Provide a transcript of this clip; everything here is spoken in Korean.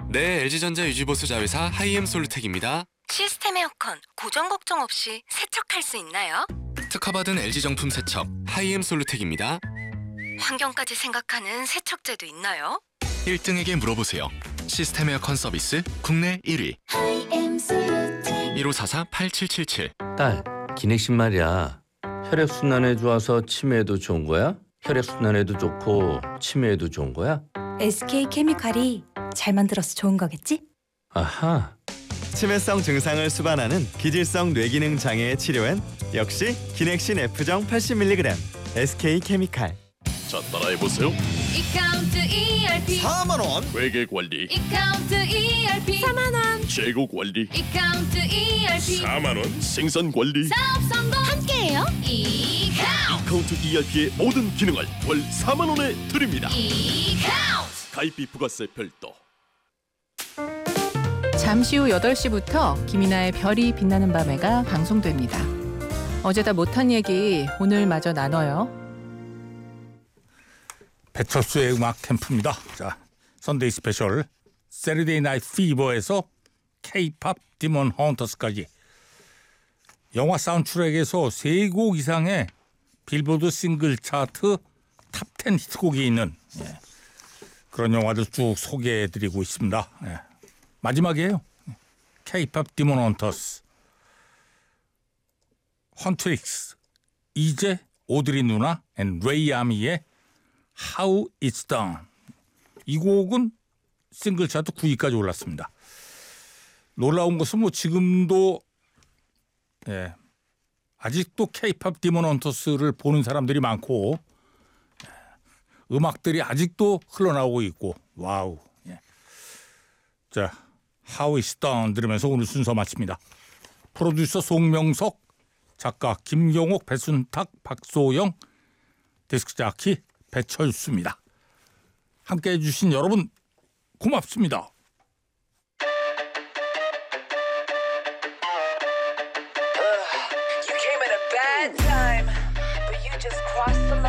네, LG전자 유지보수 자회사 하이엠솔루텍입니다. 시스템 에어컨 고정 걱정 없이 세척할 수 있나요? 특허받은 LG 정품 세척 하이엠솔루텍입니다. 환경까지 생각하는 세척제도 있나요? 1등에게 물어보세요. 시스템 에어컨 서비스 국내 1위. 1544-8777. 딸, 기넥신 말이야. 혈액순환에 좋아서 치매에도 좋은 거야? 혈액순환에도 좋고 치매에도 좋은 거야? SK케미칼이 잘 만들어서 좋은 거겠지? 아하. 치매성 증상을 수반하는 기질성 뇌기능 장애의 치료엔 역시 기넥신 F정 80mg SK케미칼. 자, 따라해보세요. 이카운트 ERP 4만원. 회계관리, 이카운트 ERP 4만원 재고관리, 이카운트 ERP 4만원, 생산관리. 사업 성공 함께해요. 이카운트 ERP의 모든 기능을 월 4만원에 드립니다. 이카운트 가입비 부가세 별도. 잠시 후 8시부터 김이나의 별이 빛나는 밤에가 방송됩니다. 어제 다 못한 얘기 오늘 마저 나눠요. 배철수의 음악 캠프입니다. 자, 선데이 스페셜 세리데이 나이트 피버에서 K-팝 디몬 헌터스까지 영화 사운드트랙에서 3곡 이상의 빌보드 싱글 차트 탑 10 히트곡이 있는 그런 영화들 쭉 소개해드리고 있습니다. 마지막이에요. K-팝 디몬 헌터스, 헌트릭스, 이제 오드리 누나 앤 레이 아미의 How It's Done. 이 곡은 싱글 차트 9위까지 올랐습니다. 놀라운 것은 뭐 지금도 아직도 K-팝 디몬 헌터스를 보는 사람들이 많고 음악들이 아직도 흘러나오고 있고 와우. 자, How It's Done 들으면서 오늘 순서 마칩니다. 프로듀서 송명석, 작가 김경옥, 배순탁, 박소영, 데스크 자키 배철수입니다. 함께해 주신 여러분 고맙습니다. You came at a bad time, but you just crossed